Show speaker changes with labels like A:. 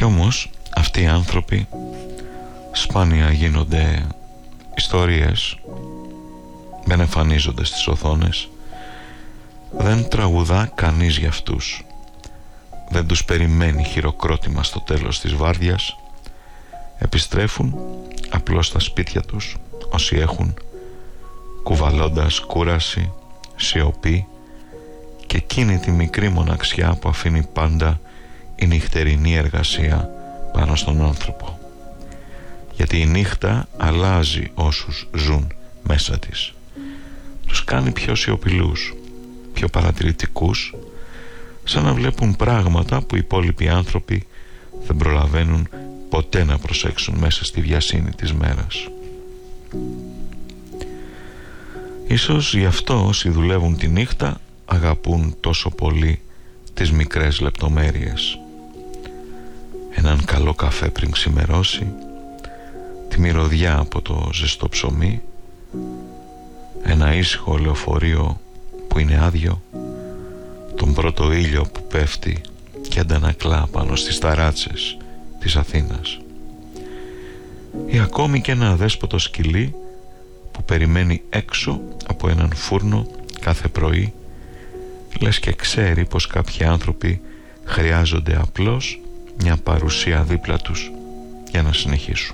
A: Κι όμως αυτοί οι άνθρωποι σπάνια γίνονται ιστορίες, δεν εμφανίζονται στις οθόνες, δεν τραγουδά κανείς για αυτούς, δεν τους περιμένει χειροκρότημα στο τέλος της βάρδιας, επιστρέφουν απλώς στα σπίτια τους όσοι έχουν, κουβαλώντας κούραση, σιωπή και εκείνη τη μικρή μοναξιά που αφήνει πάντα η νυχτερινή εργασία πάνω στον άνθρωπο, γιατί η νύχτα αλλάζει όσους ζουν μέσα της, τους κάνει πιο σιωπηλούς, πιο παρατηρητικούς, σαν να βλέπουν πράγματα που οι υπόλοιποι άνθρωποι δεν προλαβαίνουν ποτέ να προσέξουν μέσα στη βιασύνη της μέρας. Ίσως γι' αυτό όσοι δουλεύουν τη νύχτα αγαπούν τόσο πολύ τις μικρές λεπτομέρειες. Έναν καλό καφέ πριν ξημερώσει, τη μυρωδιά από το ζεστό ψωμί, ένα ήσυχο λεωφορείο που είναι άδειο, τον πρώτο ήλιο που πέφτει και αντανακλά πάνω στις ταράτσες της Αθήνας, ή ακόμη και ένα αδέσποτο σκυλί που περιμένει έξω από έναν φούρνο κάθε πρωί, λες και ξέρει πως κάποιοι άνθρωποι χρειάζονται απλώς μια παρουσία δίπλα τους για να συνεχίσουν.